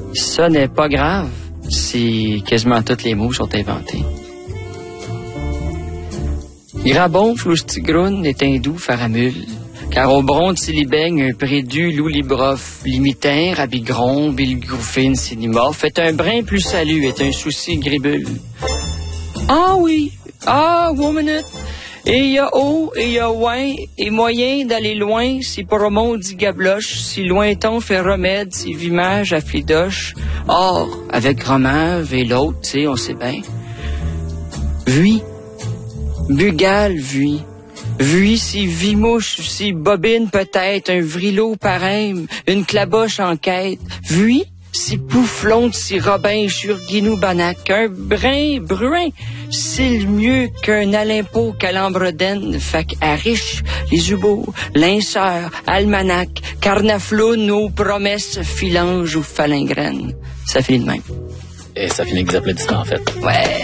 Ça n'est pas grave si quasiment tous les mots sont inventés. Grabon, floustigroun est un doux faramule, car au bron de silibaigne, un prédu loulibrov, limitin, rabigron, bilgoufine, sinimorphe, est un brin plus salut, est un souci gribule. Ah oui, one minute. Et il y a haut, et il y a ouin, et moyen d'aller loin, si Poromon dit gabloche, si lointon fait remède, si vimage à flidoche. Or, avec Romave et l'autre, tu sais, on sait bien. Vui, bugal, vui. Vui, si vimouche, si bobine peut-être, un vrilo pareil, une claboche en quête. Vui, si pouflonte, si robin, churguinou, banac, un brin, bruin, c'est le mieux qu'un alimpo calambredène, fac à riche, les ubots, linceurs, almanach, carnafloun, aux promesses, filange ou falingraine. Ça finit de même. Et ça finit avec des applaudissements, en fait. Ouais.